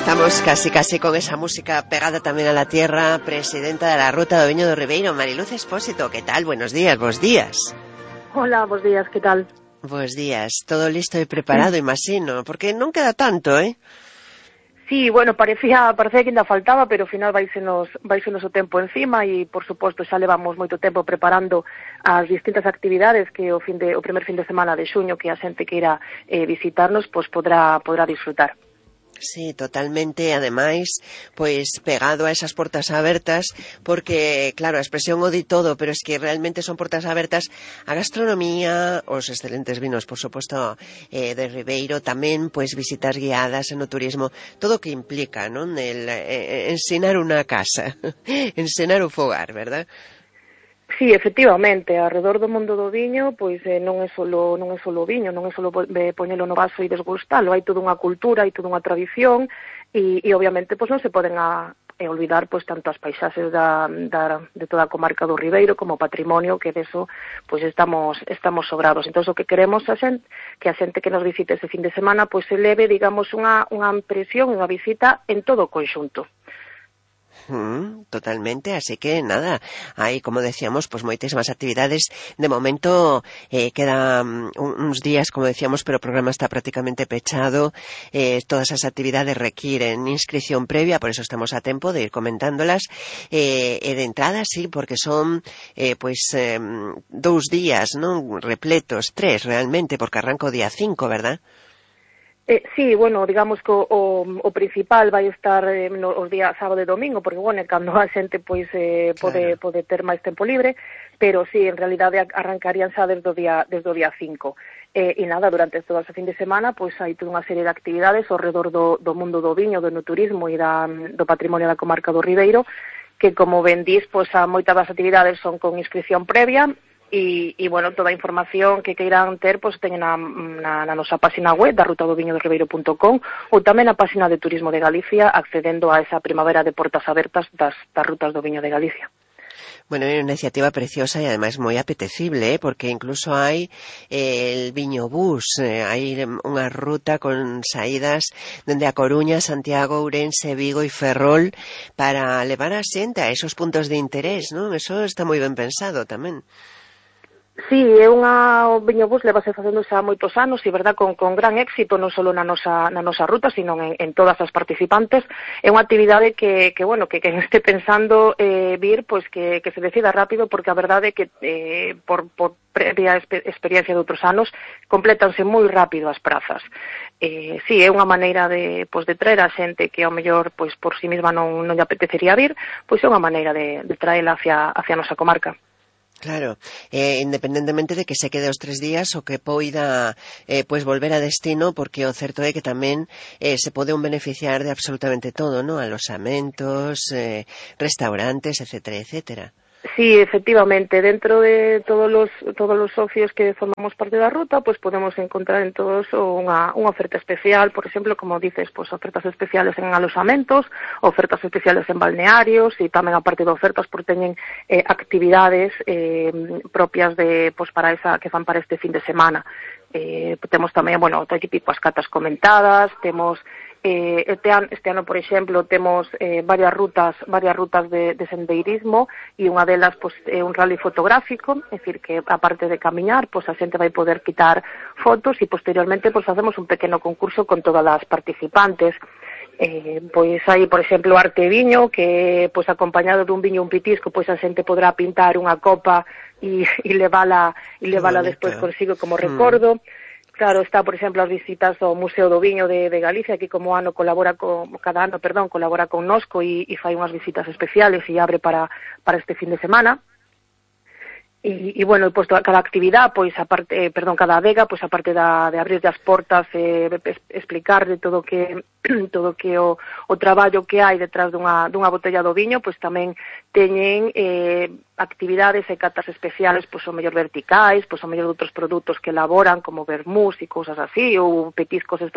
Estamos casi con esa música pegada tamén a la tierra. Presidenta da Ruta do Viño do Ribeiro, Mariluz Expósito, que tal? Buenos días, bos días. Hola, bos días, que tal? Bos días, todo listo e preparado, imagino, porque non queda tanto, Sí, bueno, parecía que ainda faltaba, pero ao final vaisenos o tempo encima e, por suposto, xa levamos moito tempo preparando as distintas actividades que o primer fin de semana de xuño que a xente que irá visitarnos, pois podrá disfrutar. Sí, totalmente, ademais, pois pegado a esas portas abertas, porque, claro, a expresión o di todo, pero es que realmente son portas abertas a gastronomía, os excelentes vinos, por suposto, de Ribeiro, tamén, pois, visitas guiadas en o turismo, todo o que implica, non? Ensinar unha casa, ensinar o fogar, verdad? Sí, efectivamente, alrededor do mundo do viño, pois non é solo o viño, non é solo poñelo no vaso e desgustalo, hai toda unha cultura, hai toda unha tradición e obviamente pois non se poden olvidar pois tanto as paisaxes de toda a comarca do Ribeiro como o patrimonio, que deso pois estamos sobrados. Entón o que queremos que a xente que nos visite ese fin de semana pois se leve, digamos, unha impresión, unha visita en todo o conxunto. Totalmente, así que nada, hai, como decíamos, pues moitísimas actividades. De momento quedan uns días, como decíamos, pero o programa está prácticamente pechado. Todas as actividades requieren inscripción previa, por eso estamos a tempo de ir comentándolas. E de entrada, sí, porque son 2 días, non? Repletos, 3 realmente, porque arranca o día 5, ¿verdad? Sí, bueno, digamos que o principal vai estar os días sábado e domingo, porque, bueno, cando a xente pois pode ter máis tempo libre, pero sí, en realidade arrancarían xa desde o día 5. E nada, durante todo ese fin de semana, pois hai toda unha serie de actividades ao redor do mundo do viño, do enoturismo e do patrimonio da comarca do Ribeiro, que, como ben dís, pois moitas das actividades son con inscripción previa. E bueno, toda a información que queiran ter pois teñen na nosa página web da rutadoviñodoribeiro.com ou tamén na página de Turismo de Galicia, accedendo a esa primavera de portas abertas das rutas do viño de Galicia. Bueno, é unha iniciativa preciosa e ademais moi apetecible, porque incluso hai el viño bus, hai unha ruta con saídas dende a Coruña, Santiago, Ourense, Vigo e Ferrol para levar a xente a esos puntos de interés, non? Eso está moi ben pensado tamén. Sí, o viño bus levase facendo xa moitos anos e, verdad, con gran éxito, non só na nosa ruta, sino en todas as participantes. É unha actividade que bueno, que quen este pensando vir, pois que se decida rápido, porque a verdade é que por previa experiencia de outros anos complétanse moi rápido as prazas. Sí, é unha maneira de traer a xente que ao mellor pois por si mesma non lle apetecería vir, pois é unha maneira de traela hacia a nosa comarca. Claro, independentemente de que se quede os 3 días o que poida pois volver a destino, porque o certo é que tamén se pode beneficiar de absolutamente todo, ¿no? Alosamentos, restaurantes, etcétera, etcétera. Sí, efectivamente, dentro de todos los socios que formamos parte da ruta, pues podemos encontrar en todos unha oferta especial, por exemplo, como dices, pues ofertas especiales en alosamentos, ofertas especiales en balnearios e tamén aparte de ofertas por teñen actividades propias de pues para que fan para este fin de semana. Temos tamén, bueno, todo tipo as catas comentadas, temos este ano, por exemplo, temos varias rutas de sendeirismo e unha delas pois, é un rally fotográfico, é dicir que aparte de camiñar, pois a xente vai poder quitar fotos e posteriormente pois facemos un pequeno concurso con todas as participantes. Pois hai, por exemplo, arte viño, que pois acompañado dun viño un pitisco, pois a xente podrá pintar unha copa e levala despois consigo como recordo. Claro, está, por exemplo, as visitas ao Museo do Viño de Galicia, que cada ano colabora con Nosco e fai unhas visitas especiales e abre para este fin de semana. E bueno, pois cada actividade, pois aparte, cada adega, pois aparte de abrir as portas, explicar de todo que o traballo que hai detrás dunha botella do viño, pois tamén teñen actividades e catas especiales, pois o mellor verticais, pois o mellor de outros produtos que elaboran, como vermús e cousas así, ou petiscos especiales